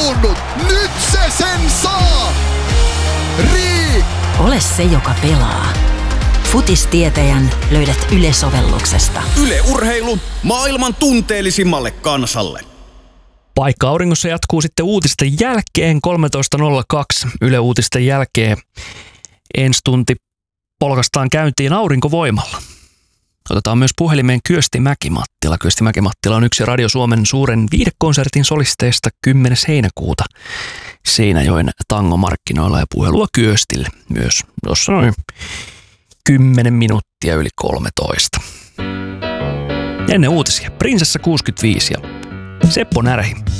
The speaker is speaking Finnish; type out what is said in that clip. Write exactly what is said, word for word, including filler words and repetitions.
halunnut, nyt se sen saa! Riik! Ole se, joka pelaa. Futistietäjän löydät Yle-sovelluksesta. Yle Urheilu maailman tunteellisimmalle kansalle. Paikka auringossa jatkuu sitten uutisten jälkeen kolmetoista nolla kaksi. Yle Uutisten jälkeen ensi tunti polkastaan käyntiin aurinkovoimalla. Otetaan myös puhelimeen Kyösti Mäki-Mattila. Kyösti Mäki-Mattila on yksi Radio Suomen suuren viihdekonsertin solisteista kymmenes heinäkuuta Seinäjoen tangomarkkinoilla, ja puhelua Kyöstille myös tuossa noin kymmenen minuuttia yli kolmetoista. Ennen uutisia Prinsessa kuusikymmentäviisi ja Seppo Närhi.